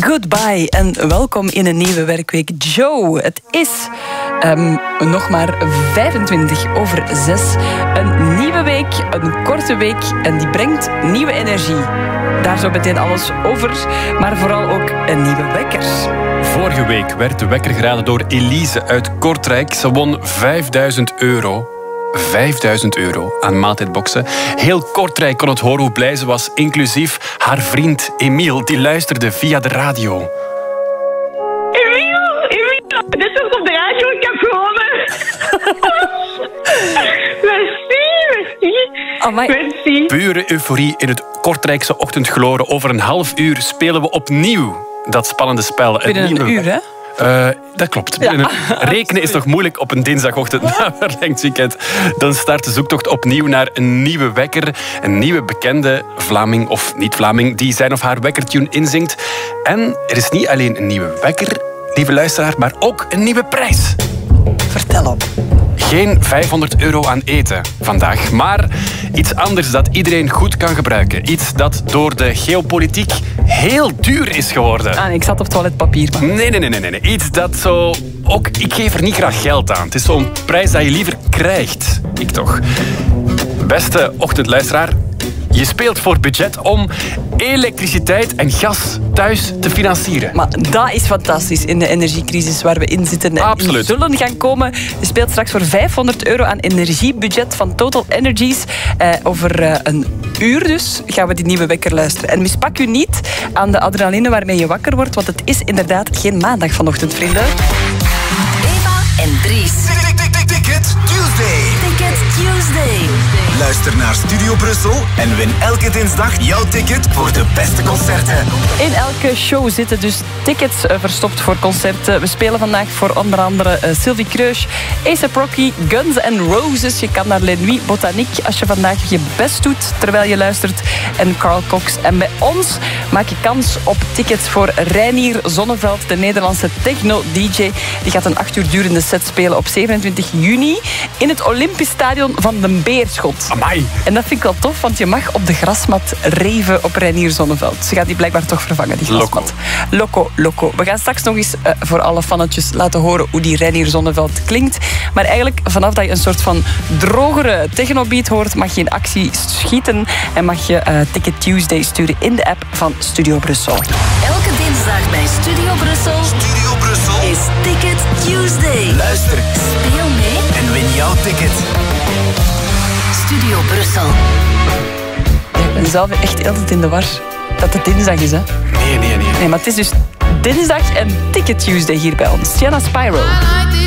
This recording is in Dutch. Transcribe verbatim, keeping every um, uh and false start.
goodbye en welkom in een nieuwe werkweek. Joe, het is um, nog maar vijfentwintig over zes. Een nieuwe week, een korte week en die brengt nieuwe energie. Daar zo meteen alles over, maar vooral ook een nieuwe wekker. Vorige week werd de wekker geraden door Elise uit Kortrijk. Ze won vijfduizend euro. vijfduizend euro aan maaltijdboxen. Heel Kortrijk kon het horen hoe blij ze was, inclusief haar vriend Emiel, die luisterde via de radio. Emiel, Emiel, dit is op de radio, ik heb gewonnen. Merci, merci. Amai. Merci. Pure euforie in het Kortrijkse ochtendgloren. Over een half uur spelen we opnieuw dat spannende spel. Binnen een uur, hè? Uh, dat klopt. Ja. Rekenen is nog moeilijk op een dinsdagochtend na verlengd weekend. Dan start de zoektocht opnieuw naar een nieuwe wekker. Een nieuwe bekende Vlaming of niet-Vlaming die zijn of haar wekkertune inzingt. En er is niet alleen een nieuwe wekker, lieve luisteraar, maar ook een nieuwe prijs. Vertel op. Geen vijfhonderd euro aan eten vandaag, maar iets anders dat iedereen goed kan gebruiken. Iets dat door de geopolitiek heel duur is geworden. Ah, ik zat op toiletpapier. Maar... Nee, nee, nee, nee, nee. Iets dat zo... Ook, ik geef er niet graag geld aan. Het is zo'n prijs dat je liever krijgt. Ik toch. Beste ochtendluisteraar, je speelt voor budget om elektriciteit en gas thuis te financieren. Maar dat is fantastisch in de energiecrisis waar we in zitten. En Absoluut. in zullen gaan komen. Je speelt straks voor vijfhonderd euro aan energiebudget van Total Energies. Eh, over eh, een uur dus gaan we die nieuwe wekker luisteren. En mispak u niet aan de adrenaline waarmee je wakker wordt, want het is inderdaad geen maandag vanochtend, vrienden. Eva en Dries. Ticket Tuesday. Ticket Tuesday. Luister naar Studio Brussel en win elke dinsdag jouw ticket voor de beste concerten. In elke show zitten dus tickets uh, verstopt voor concerten. We spelen vandaag voor onder andere uh, Sylvie Kreusch, A$AP Rocky, Guns N' Roses. Je kan naar Les Nuits Botanique als je vandaag je best doet terwijl je luistert. En Carl Cox. En bij ons maak je kans op tickets voor Reinier Zonneveld, de Nederlandse techno-D J. Die gaat een acht uur durende set spelen op zevenentwintig juni in het Olympisch Stadion van de Beerschot. Amai. En dat vind ik wel tof, want je mag op de grasmat reven op Reinier Zonneveld. Ze gaat die blijkbaar toch vervangen, die grasmat. Loco, loco. We gaan straks nog eens uh, voor alle fannetjes laten horen hoe die Reinier Zonneveld klinkt. Maar eigenlijk, vanaf dat je een soort van drogere technobeat hoort, mag je in actie schieten en mag je uh, Ticket Tuesday sturen in de app van Studio Brussel. Elke dinsdag bij Studio Brussel Studio Brussel is Ticket Tuesday. Luister, Speel mee en win jouw ticket. Studio Brussel. Ik ben zelf echt altijd in de war dat het dinsdag is, hè? Nee, nee, nee. Nee, maar het is dus dinsdag en Ticket Tuesday hier bij ons. Sienna Spiral.